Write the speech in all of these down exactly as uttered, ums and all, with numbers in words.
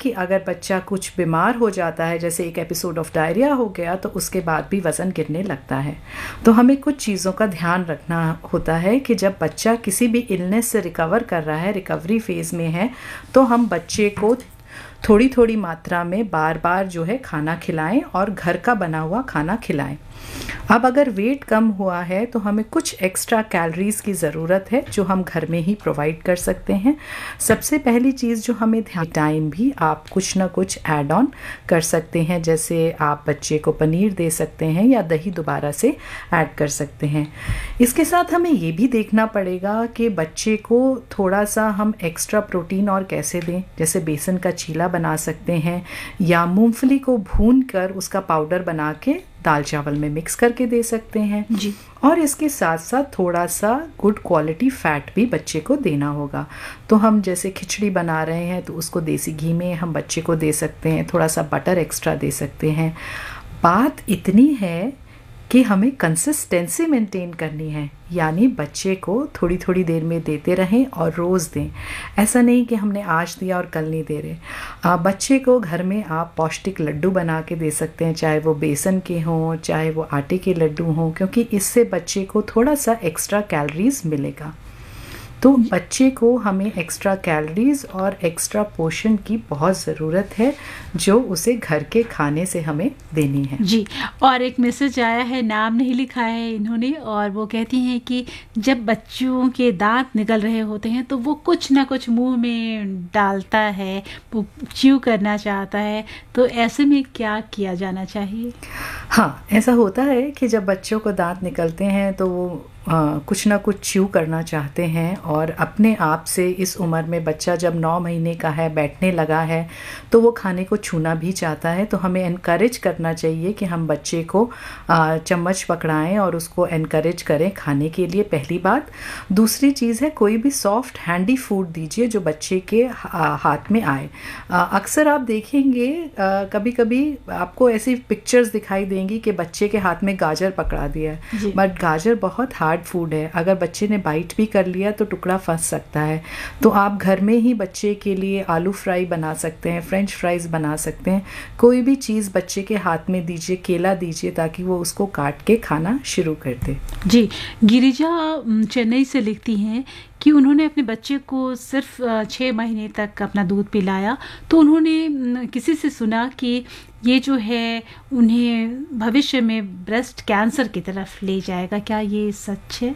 कि अगर बच्चा कुछ बीमार हो जाता है, जैसे एक एपिसोड ऑफ डायरिया हो गया, तो उसके बाद भी वज़न गिरने लगता है। तो हमें कुछ चीज़ों का ध्यान रखना होता है कि जब बच्चा किसी भी इलनेस से रिकवर कर रहा है, रिकवरी फेज़ में है, तो हम बच्चे को थोड़ी थोड़ी मात्रा में बार बार जो है खाना खिलाएं और घर का बना हुआ खाना खिलाएं। अब अगर वेट कम हुआ है तो हमें कुछ एक्स्ट्रा कैलोरीज की ज़रूरत है जो हम घर में ही प्रोवाइड कर सकते हैं। सबसे पहली चीज़ जो हमें ध्यान, टाइम भी आप कुछ ना कुछ ऐड ऑन कर सकते हैं, जैसे आप बच्चे को पनीर दे सकते हैं या दही दोबारा से ऐड कर सकते हैं। इसके साथ हमें ये भी देखना पड़ेगा कि बच्चे को थोड़ा सा हम एक्स्ट्रा प्रोटीन और कैसे दें, जैसे बेसन का चीला बना सकते हैं या मूंगफली को भून कर उसका पाउडर बना के दाल चावल में मिक्स करके दे सकते हैं जी। और इसके साथ साथ थोड़ा सा गुड क्वालिटी फैट भी बच्चे को देना होगा। तो हम जैसे खिचड़ी बना रहे हैं तो उसको देसी घी में हम बच्चे को दे सकते हैं, थोड़ा सा बटर एक्स्ट्रा दे सकते हैं। बात इतनी है कि हमें कंसिस्टेंसी मेंटेन करनी है, यानी बच्चे को थोड़ी थोड़ी देर में देते रहें और रोज़ दें। ऐसा नहीं कि हमने आज दिया और कल नहीं दे रहे। आ, बच्चे को घर में आप पौष्टिक लड्डू बना के दे सकते हैं, चाहे वो बेसन के हों चाहे वो आटे के लड्डू हों, क्योंकि इससे बच्चे को थोड़ा सा एक्स्ट्रा कैलोरीज मिलेगा। तो बच्चे को हमें एक्स्ट्रा कैलोरीज और एक्स्ट्रा पोषण की बहुत ज़रूरत है जो उसे घर के खाने से हमें देनी है। जी। और एक मैसेज आया है, नाम नहीं लिखा है इन्होंने, और वो कहती हैं कि जब बच्चों के दांत निकल रहे होते हैं तो वो कुछ ना कुछ मुंह में डालता है, वो च्यू करना चाहता है, तो ऐसे में क्या किया जाना चाहिए? हाँ, ऐसा होता है कि जब बच्चों को दांत निकलते हैं तो वो आ, कुछ ना कुछ च्यू करना चाहते हैं और अपने आप से इस उम्र में बच्चा जब नौ महीने का है, बैठने लगा है, तो वो खाने को छूना भी चाहता है। तो हमें एनकरेज करना चाहिए कि हम बच्चे को आ, चम्मच पकड़ाएं और उसको एनकरेज करें खाने के लिए, पहली बात। दूसरी चीज़ है, कोई भी सॉफ्ट हैंडी फूड दीजिए जो बच्चे के हाथ में आए। अक्सर आप देखेंगे कभी कभी आपको ऐसी पिक्चर्स दिखाई देंगी कि बच्चे के हाथ में गाजर पकड़ा दिया है, बट गाजर बहुत हार्ड फूड है, अगर बच्चे ने बाइट भी कर लिया तो टुकड़ा फंस सकता है। तो आप घर में ही बच्चे के लिए आलू फ्राई बना सकते हैं, फ्रेंच फ्राइज बना सकते हैं, कोई भी चीज़ बच्चे के हाथ में दीजिए, केला दीजिए ताकि वो उसको काट के खाना शुरू कर दे। जी। गिरिजा चेन्नई से लिखती हैं कि उन्होंने अपने बच्चे को सिर्फ छः महीने तक अपना दूध पिलाया, तो उन्होंने किसी से सुना कि ये जो है उन्हें भविष्य में ब्रेस्ट कैंसर की तरफ ले जाएगा। क्या ये सच है?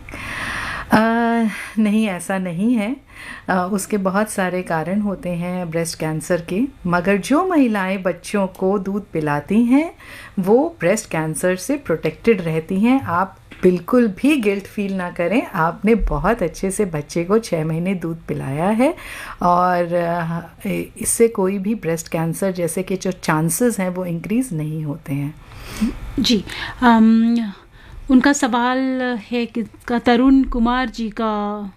आ, नहीं, ऐसा नहीं है। आ, उसके बहुत सारे कारण होते हैं ब्रेस्ट कैंसर के, मगर जो महिलाएं बच्चों को दूध पिलाती हैं वो ब्रेस्ट कैंसर से प्रोटेक्टेड रहती हैं। आप बिल्कुल भी गिल्ट फील ना करें, आपने बहुत अच्छे से बच्चे को छः महीने दूध पिलाया है और इससे कोई भी ब्रेस्ट कैंसर जैसे कि जो चांसेस हैं वो इंक्रीज़ नहीं होते हैं। जी। um, उनका सवाल है कि का तरुण कुमार जी का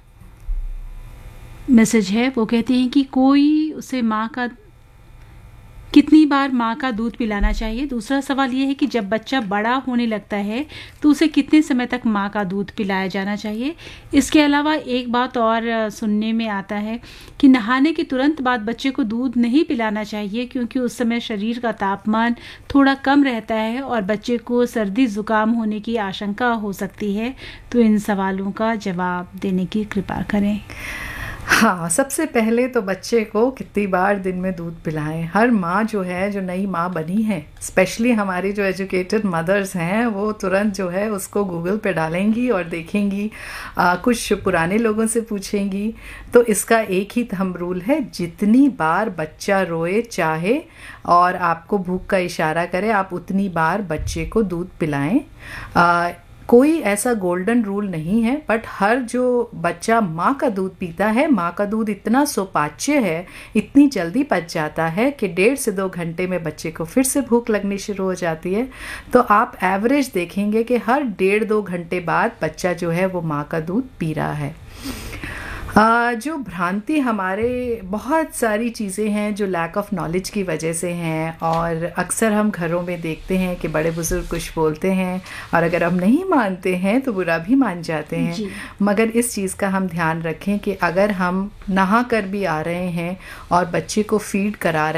मैसेज है, वो कहते हैं कि कोई उसे माँ का कितनी बार माँ का दूध पिलाना चाहिए। दूसरा सवाल ये है कि जब बच्चा बड़ा होने लगता है तो उसे कितने समय तक माँ का दूध पिलाया जाना चाहिए। इसके अलावा एक बात और सुनने में आता है कि नहाने के तुरंत बाद बच्चे को दूध नहीं पिलाना चाहिए क्योंकि उस समय शरीर का तापमान थोड़ा कम रहता है और बच्चे को सर्दी जुकाम होने की आशंका हो सकती है। तो इन सवालों का जवाब देने की कृपा करें। हाँ, सबसे पहले तो बच्चे को कितनी बार दिन में दूध पिलाएं। हर माँ जो है, जो नई माँ बनी है, स्पेशली हमारी जो एजुकेटेड मदर्स हैं, वो तुरंत जो है उसको गूगल पे डालेंगी और देखेंगी, आ, कुछ पुराने लोगों से पूछेंगी। तो इसका एक ही थंब रूल है, जितनी बार बच्चा रोए चाहे और आपको भूख का इशारा करे, आप उतनी बार बच्चे को दूध पिलाएं। आ, कोई ऐसा गोल्डन रूल नहीं है, बट हर जो बच्चा माँ का दूध पीता है, माँ का दूध इतना सुपाच्य है, इतनी जल्दी पच जाता है कि डेढ़ से दो घंटे में बच्चे को फिर से भूख लगनी शुरू हो जाती है। तो आप एवरेज देखेंगे कि हर डेढ़ दो घंटे बाद बच्चा जो है वो माँ का दूध पी रहा है। आ, जो भ्रांति, हमारे बहुत सारी चीज़ें हैं जो लैक ऑफ नॉलेज की वजह से हैं और अक्सर हम घरों में देखते हैं कि बड़े बुजुर्ग कुछ बोलते हैं और अगर हम नहीं मानते हैं तो बुरा भी मान जाते हैं। मगर इस चीज़ का हम ध्यान रखें कि अगर हम नहा कर भी आ रहे हैं और बच्चे को फीड करा रहे